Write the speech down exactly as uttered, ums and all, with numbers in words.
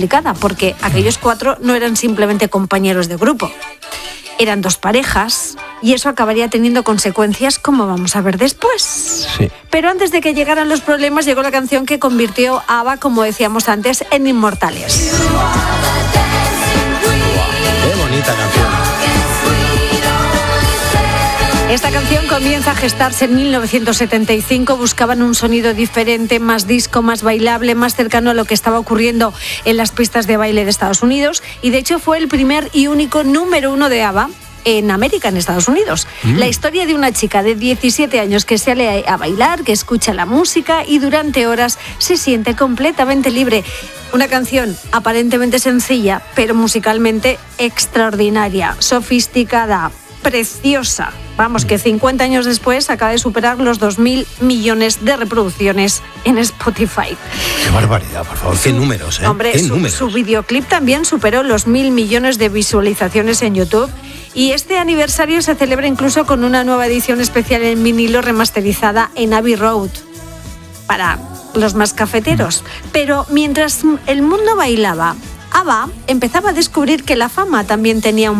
complicada, porque aquellos cuatro no eran simplemente compañeros de grupo. Eran dos parejas y eso acabaría teniendo consecuencias, como vamos a ver después. Sí. Pero antes de que llegaran los problemas, llegó la canción que convirtió a ABBA, como decíamos antes, en inmortales. Qué bonita canción. Esta canción comienza a gestarse en mil novecientos setenta y cinco. Buscaban un sonido diferente, más disco, más bailable, más cercano a lo que estaba ocurriendo en las pistas de baile de Estados Unidos. Y de hecho fue el primer y único número uno de ABBA en América, en Estados Unidos. Mm. La historia de una chica de diecisiete años que sale a bailar, que escucha la música y durante horas se siente completamente libre. Una canción aparentemente sencilla, pero musicalmente extraordinaria, sofisticada, preciosa. Vamos, que cincuenta años después acaba de superar los dos mil millones de reproducciones en Spotify. Qué barbaridad, por favor, qué números, ¿eh? Hombre, ¿Qué su, números? su videoclip también superó los mil millones de visualizaciones en YouTube. Y este aniversario se celebra incluso con una nueva edición especial en vinilo remasterizada en Abbey Road para los más cafeteros. Pero mientras el mundo bailaba, ABBA empezaba a descubrir que la fama también tenía un